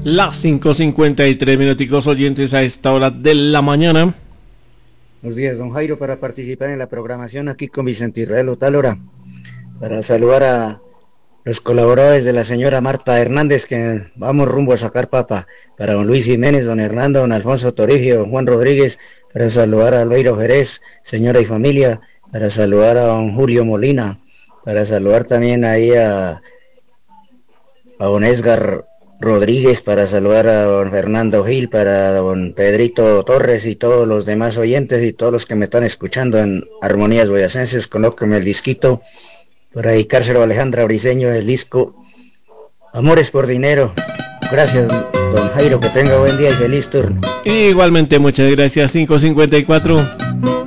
Las 5:53 minuticos oyentes a esta hora de la mañana. Buenos días, don Jairo, para participar en la programación aquí con Vicente Israel Otálora, para saludar a los colaboradores de la señora Marta Hernández, que vamos rumbo a sacar papa, para don Luis Jiménez, don Hernando, don Alfonso Toribio, don Juan Rodríguez, para saludar a Albeiro Jerez, señora y familia, para saludar a don Julio Molina, para saludar también ahí a don Edgar Rodríguez, para saludar a don Fernando Gil, para don Pedrito Torres y todos los demás oyentes y todos los que me están escuchando en Armonías Boyacenses. Colóqueme el disquito para dedicárselo a Alejandra Briceño, el disco Amores por Dinero. Gracias, don Jairo, que tenga buen día y feliz turno. Igualmente, muchas gracias. 5:54.